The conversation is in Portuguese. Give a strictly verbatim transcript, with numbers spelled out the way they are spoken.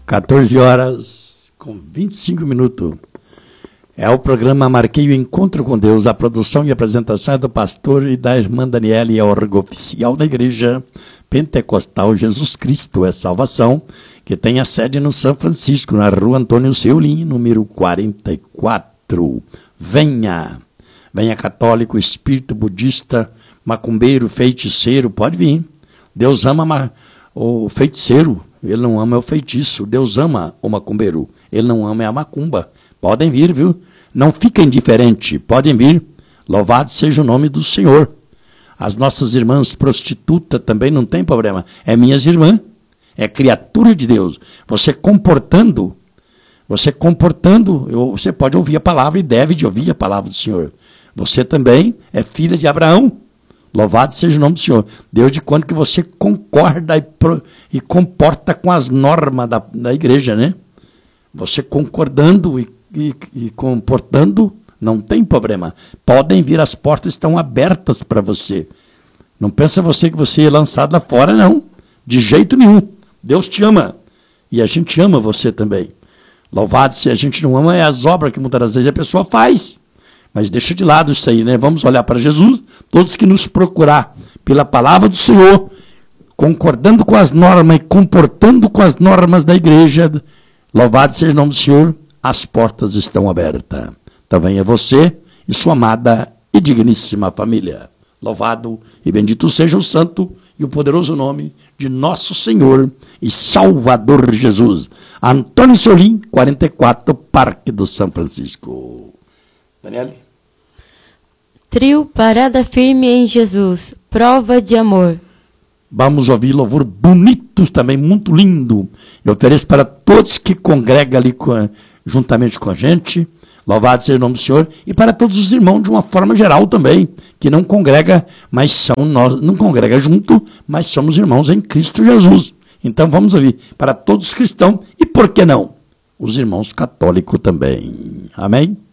quatorze horas com vinte e cinco minutos. É o programa Marquei o Encontro com Deus. A produção e apresentação é do pastor e da irmã Daniela, e é órgão oficial da Igreja Pentecostal Jesus Cristo é Salvação, que tem a sede no São Francisco, na rua Antônio Seulim, número quarenta e quatro. Venha, venha católico, espírito budista, macumbeiro, feiticeiro, pode vir. Deus ama o feiticeiro, ele não ama o feitiço. Deus ama o macumbeiro, ele não ama a macumba. Podem vir, viu? Não fiquem indiferente, podem vir. Louvado seja o nome do Senhor. As nossas irmãs prostitutas também não tem problema. É minhas irmãs, é criatura de Deus. Você comportando, você comportando, você pode ouvir a palavra e deve de ouvir a palavra do Senhor. Você também é filha de Abraão. Louvado seja o nome do Senhor. Deus de quando que você concorda e, pro, e comporta com as normas da, da igreja, né? Você concordando e, e, e comportando, não tem problema. Podem vir, as portas estão abertas para você. Não pensa você que você é lançado lá fora, não. De jeito nenhum. Deus te ama. E a gente ama você também. Louvado se a gente não ama, é as obras que muitas das vezes a pessoa faz. Mas deixa de lado isso aí, né? Vamos olhar para Jesus, todos que nos procurar pela palavra do Senhor, concordando com as normas e comportando com as normas da igreja, louvado seja o nome do Senhor, as portas estão abertas. Então venha você e sua amada e digníssima família. Louvado e bendito seja o santo e o poderoso nome de nosso Senhor e Salvador Jesus. Antônio Seulim, quarenta e quatro, Parque do São Francisco. Daniela? Trio Parada Firme em Jesus, prova de amor. Vamos ouvir louvor bonitos também, muito lindo. Eu ofereço para todos que congregam ali com, juntamente com a gente. Louvado seja o nome do Senhor. E para todos os irmãos de uma forma geral também, que não congrega, mas são nós, não congrega junto, mas somos irmãos em Cristo Jesus. Então vamos ouvir para todos os cristãos e, por que não, os irmãos católicos também. Amém?